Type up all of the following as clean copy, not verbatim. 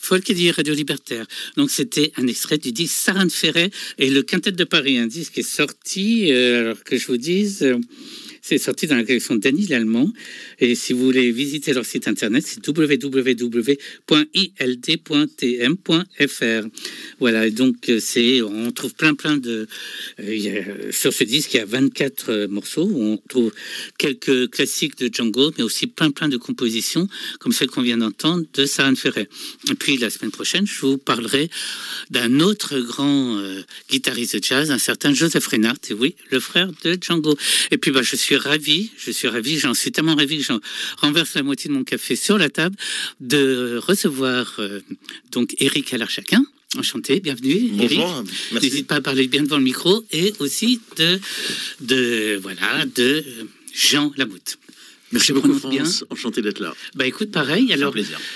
Folk Radio Libertaire. Donc c'était un extrait du disque Saran Ferret et le Quintet de Paris, un disque qui est sorti, alors que je vous dise, c'est sorti dans la collection Dany Lallemand. Et si vous voulez visiter leur site internet, c'est www.ild.tm.fr. Voilà, et donc on trouve plein de... sur ce disque, il y a 24 morceaux où on trouve quelques classiques de Django, mais aussi plein de compositions, comme celle qu'on vient d'entendre de Saran Ferret. Et puis la semaine prochaine, je vous parlerai d'un autre grand guitariste de jazz, un certain Joseph Reinhardt, et oui, le frère de Django. Et puis je suis ravi, j'en suis tellement ravi que j'en renverse la moitié de mon café sur la table, de recevoir donc Éric Alarchaquin. Enchanté, bienvenue. Bonjour, Éric. merci. N'hésite pas à parler bien devant le micro, et aussi de Jean Lamoutte. Merci beaucoup, France. Enchanté d'être là. Écoute, pareil. Alors, c'est un plaisir.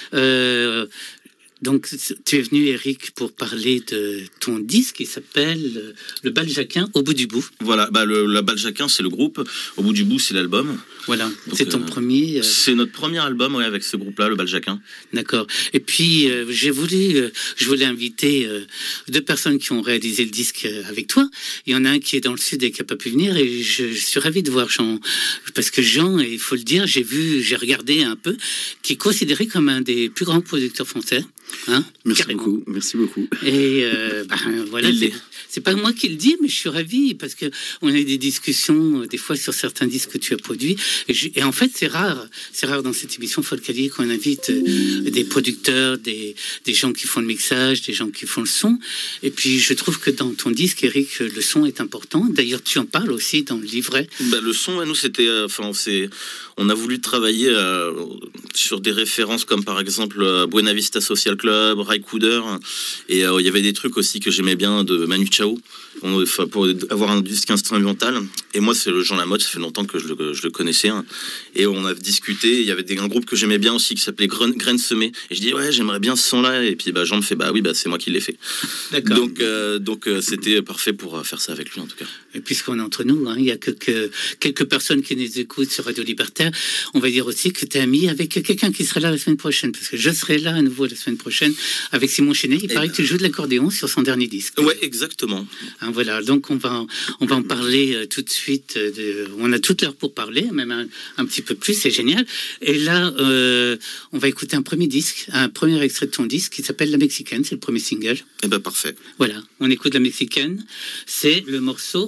Donc, tu es venu, Éric, pour parler de ton disque qui s'appelle Le Baljaquin au bout du bout. Voilà, le Baljaquin, c'est le groupe. Au bout du bout, c'est l'album. Voilà, donc, c'est ton premier... C'est notre premier album, ouais, avec ce groupe-là, le Baljaquin. D'accord. Et puis, je voulais inviter deux personnes qui ont réalisé le disque avec toi. Il y en a un qui est dans le sud et qui n'a pas pu venir. Et je suis ravi de voir Jean. Parce que Jean, il faut le dire, j'ai regardé un peu, qui est considéré comme un des plus grands producteurs français. Hein, merci beaucoup. Et voilà, c'est pas moi qui le dis, mais je suis ravi parce que on a eu des discussions des fois sur certains disques que tu as produits. Et en fait, c'est rare dans cette émission Folkalier qu'on invite des producteurs, des gens qui font le mixage, des gens qui font le son. Et puis, je trouve que dans ton disque, Éric, le son est important. D'ailleurs, tu en parles aussi dans le livret. Le son, nous, c'était, on a voulu travailler sur des références comme par exemple Buena Vista Social Club, Ray Cooder, et il y avait des trucs aussi que j'aimais bien de Manu Chao, pour avoir un disque instrumental. Et moi, c'est le Jean Lamotte, ça fait longtemps que je le connaissais, hein. Et on a discuté. Il y avait un groupe que j'aimais bien aussi qui s'appelait Graines Semées. Et je dis ouais, j'aimerais bien ce son-là. Et puis Jean me fait oui, c'est moi qui l'ai fait. D'accord. Donc c'était parfait pour faire ça avec lui en tout cas. Et puisqu'on est entre nous, hein, il y a quelques personnes qui nous écoutent sur Radio Libertaire. On va dire aussi que tu es ami avec quelqu'un qui sera là la semaine prochaine, parce que je serai là à nouveau la semaine prochaine avec Simon Chenet. Il paraît que tu joues de l'accordéon sur son dernier disque. Ouais, exactement. Hein, voilà, donc on va en parler tout de suite. On a toute l'heure pour parler, même un petit peu plus, c'est génial. Et là, on va écouter un premier extrait de ton disque qui s'appelle La Mexicaine, c'est le premier single. Parfait. Voilà, on écoute La Mexicaine, c'est le morceau,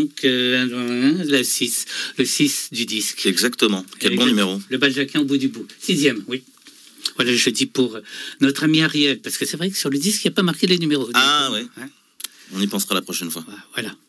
le 6 du disque. Exactement, quel bon numéro. Le Baljaquin au bout du bout, 6e, oui. Voilà, je dis pour notre ami Ariel, parce que c'est vrai que sur le disque, il n'y a pas marqué les numéros. Ah ouais. On y pensera la prochaine fois. Voilà.